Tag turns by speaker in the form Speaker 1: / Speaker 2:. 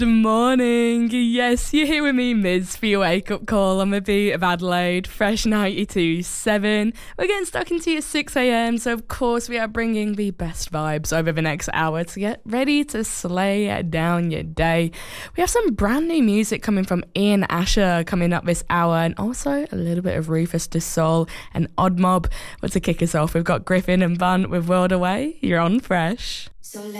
Speaker 1: Good morning. Yes, you're here with me, Miz, for your wake-up call on the beat of Adelaide, Fresh 92.7. We're getting stuck into your 6 a.m, so of course we are bringing the best vibes over the next hour to get ready to slay down your day. We have some brand new music coming from Ian Asher coming up this hour, and also a little bit of Rufus Du Sol and Odd Mob. But to kick us off, we've got Griffin and Bunt with World Away. You're on Fresh.
Speaker 2: So